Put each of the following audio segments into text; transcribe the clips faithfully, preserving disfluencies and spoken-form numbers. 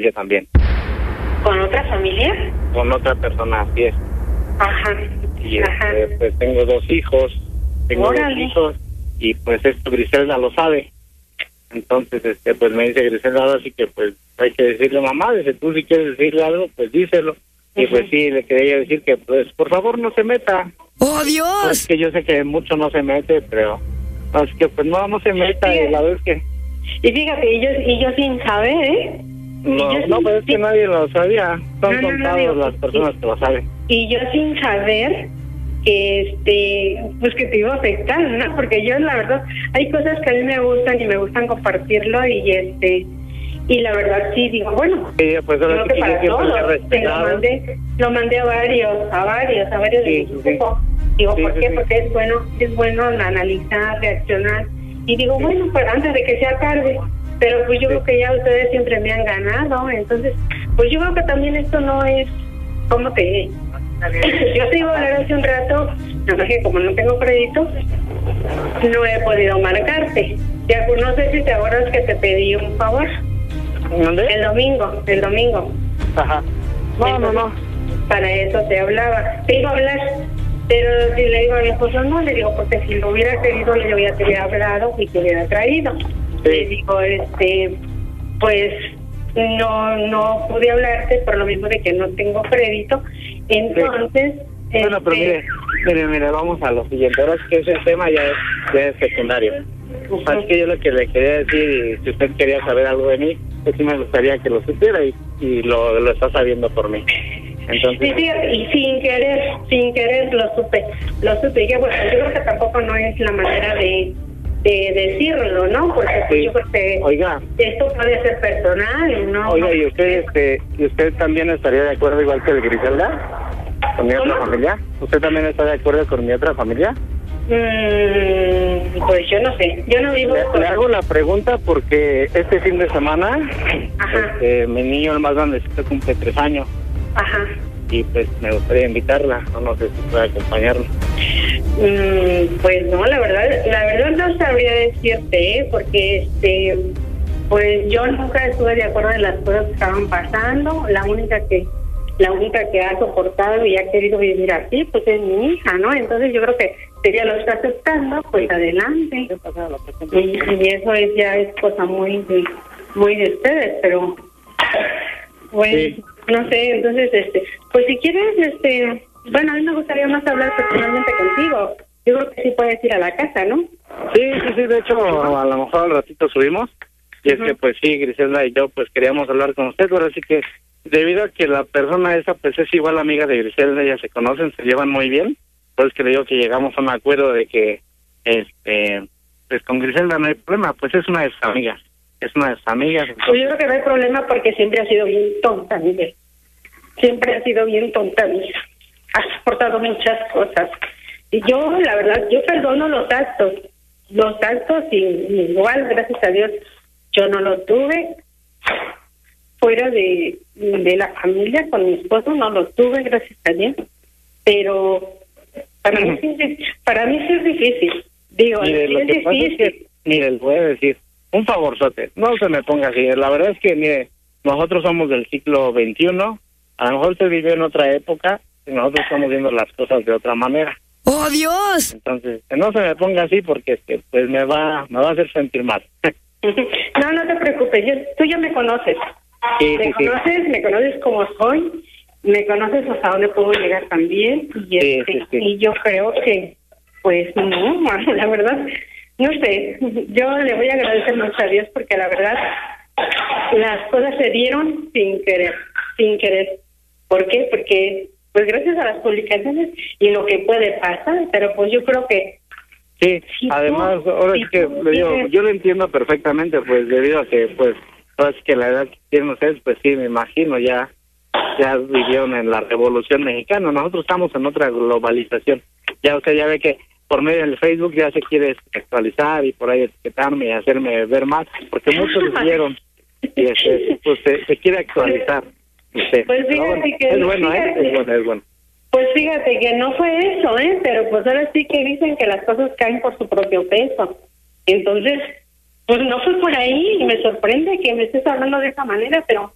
yo también. ¿Con otra familia? Con otra persona, así es. Ajá. Y Ajá. este, pues tengo dos hijos, tengo Órale. dos hijos, y pues esto Griselda lo sabe. Entonces, este, pues me dice Griselda, ahora sí que pues hay que decirle, mamá, dice, tú si quieres decirle algo, pues díselo. Y Ujú. pues sí, le quería decir que pues por favor no se meta. ¡Oh, Dios! Pues que yo sé que mucho no se mete, pero no, es que pues no, no se meta, Sí. y la verdad es que Y fíjate, y yo, y yo sin saber, ¿eh? no, yo no, sin- pues es que nadie lo sabía. Son No, no, no, contados digo, las personas que lo saben. Y yo sin saber que, este, pues que te iba a afectar, ¿no? Porque yo, la verdad, hay cosas que a mí me gustan y me gustan compartirlo y, este, y la verdad sí digo, bueno, Sí, pues ahora creo sí que que yo para siempre le he todos, te lo respetado. mandé, lo mandé a varios, a varios, a varios Sí, de sí, mi sí. grupo. Digo, Sí, ¿por sí, qué? sí. Porque es bueno, es bueno analizar, reaccionar. Y digo, bueno, pues antes de que sea tarde. Pero pues yo Sí. creo que ya ustedes siempre me han ganado. Entonces, pues yo creo que también esto no es, ¿cómo te...? Yo te iba a hablar hace un rato, nada más que como no tengo crédito, no he podido marcarte. Ya, pues, no sé si te acuerdas que te pedí un favor. ¿Dónde? El domingo, el domingo. Ajá. No, no, no. Para eso te hablaba. Te iba a hablar, pero si le digo a mi esposo, no, le digo, porque si lo hubiera querido, le hubiera te hubiera hablado y te hubiera traído. Sí. Le digo, este, pues, no, no pude hablarte por lo mismo de que no tengo crédito. Entonces, Bueno, pero este, mire, mire, mire, vamos a lo siguiente. Ahora es que ese tema ya es, ya es secundario. ujú. Así que yo lo que le quería decir, y si usted quería saber algo de mí, pues sí me gustaría que lo supiera y, y lo, lo está sabiendo por mí. Entonces, Sí, fíjate, y sin querer, sin querer lo supe, lo supe. Y que, bueno, yo creo que tampoco no es la manera de, de decirlo, ¿no? Porque pues, Sí. yo creo que Oiga. esto puede ser personal, ¿no? oiga, ¿y usted, este, y usted también estaría de acuerdo igual que el Griselda? ¿Con mi otra ¿Cómo? familia? ¿Usted también está de acuerdo con mi otra familia? Mm, pues yo no sé, yo no vivo Le, con... le hago la pregunta porque este fin de semana, Ajá. este, mi niño el más grandecito cumple tres años. Ajá. Y pues me gustaría invitarla, no, no sé si puede acompañarnos. Mm, pues no, la verdad, la verdad no sabría decirte, ¿eh? Porque este, pues yo nunca estuve de acuerdo en las cosas que estaban pasando. La única que, la única que ha soportado y ha querido vivir así, pues es mi hija, ¿no? Entonces yo creo que si ella lo está aceptando, pues adelante. Y, y eso es ya es cosa muy, de- muy de ustedes, pero pues Sí. no sé. Entonces, este, pues si quieres, este, bueno, a mí me gustaría más hablar personalmente contigo. Yo creo que sí puedes ir a la casa, ¿no? Sí, sí, sí, de hecho, a lo mejor al ratito subimos. Y es Ujú. que, pues sí, Griselda y yo, pues queríamos hablar con usted, pero así que, debido a que la persona esa, pues es igual amiga de Griselda, ya se conocen, se llevan muy bien, pues que le digo que llegamos a un acuerdo de que, este, pues con Griselda no hay problema, pues es una de sus amigas, es una de sus amigas. Pues Entonces, yo creo que no hay problema porque siempre ha sido bien tonta, Miguel. Siempre ha sido bien tonta, mija. Ha soportado muchas cosas. Y yo, la verdad, yo perdono los actos. Los actos, y, y igual, gracias a Dios, yo no los tuve. Fuera de, de la familia, con mi esposo, no los tuve, gracias a Dios. Pero para mí, sí, es- para mí sí es difícil. Digo, mire, sí lo es que pasa es difícil. que, mire, les voy a decir, un favorzote, no se me ponga así, la verdad es que, mire, nosotros somos del siglo veintiuno, a lo mejor usted vivió en otra época, y nosotros estamos viendo las cosas de otra manera. ¡Oh, Dios! Entonces, que no se me ponga así porque este, pues me va me va a hacer sentir mal. No, no te preocupes, yo, tú ya me conoces. Sí, me sí, sí. conoces, me conoces como soy, me conoces hasta dónde puedo llegar también. Y, Sí, este, sí, sí. y yo creo que, pues no, la verdad, no sé, yo le voy a agradecer mucho a Dios porque la verdad, las cosas se dieron sin querer, sin querer. ¿Por qué? Porque, pues gracias a las publicaciones y lo que puede pasar, pero pues yo creo que Sí, Si tú- además, ahora si es que tú le digo, tienes- yo lo entiendo perfectamente, pues debido a que, pues, ahora es que la edad que tienen ustedes, pues sí, me imagino, ya ya vivieron en la Revolución Mexicana, nosotros estamos en otra globalización. Ya usted ya ve que por medio del Facebook ya se quiere actualizar y por ahí etiquetarme y hacerme ver mal, porque muchos lo vieron y este, pues se, se quiere actualizar usted. Pues Pero fíjate bueno, que- es bueno, ¿eh? fíjate. Es bueno, es bueno. Pues fíjate que no fue eso, ¿eh? Pero pues ahora sí que dicen que las cosas caen por su propio peso. Entonces, pues no fue por ahí y me sorprende que me estés hablando de esa manera, pero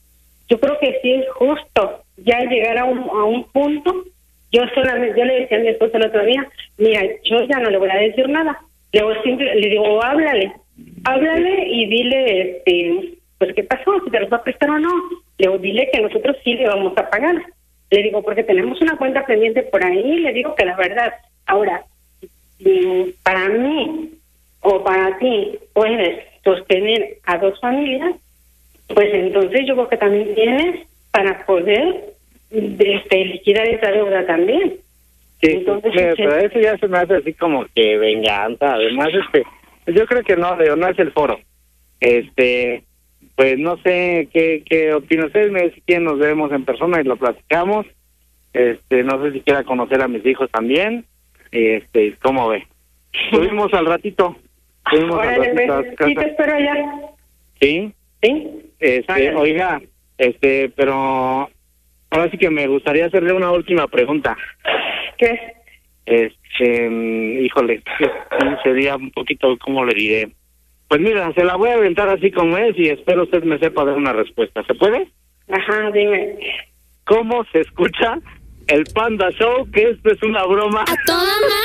yo creo que sí es justo ya llegar a un, a un punto. Yo solamente, yo le decía a mi esposo el otro día, mira, yo ya no le voy a decir nada. Le digo, simple, le digo, háblale, háblale y dile, este, pues, ¿qué pasó? Si te los va a prestar o no. Le digo, dile que nosotros sí le vamos a pagar. Le digo, porque tenemos una cuenta pendiente por ahí. Le digo que la verdad, ahora, para mí o para ti puedes sostener a dos familias, pues entonces yo creo que también tienes para poder este, liquidar esa deuda también. Sí, entonces, mira, sí. pero eso ya se me hace así como que venganza. Además, este, yo creo que no, Leo, no es el foro. Este, pues no sé qué qué opinan ustedes. Me si quieren nos vemos en persona y lo platicamos. Este, no sé si quiera conocer a mis hijos también. Este, ¿cómo ve? Subimos al ratito. Subimos al ratito a casa. Sí, te espero allá. Sí. Sí. Este, Vale. oiga, este, pero ahora sí que me gustaría hacerle una última pregunta. ¿Qué? Este, híjole, sí, sería un poquito, ¿cómo le diré? Pues mira, se la voy a aventar así como es y espero usted me sepa dar una respuesta. ¿Se puede? Ajá, dime. ¿Cómo se escucha el Panda Show? Que esto es una broma. A toda madre.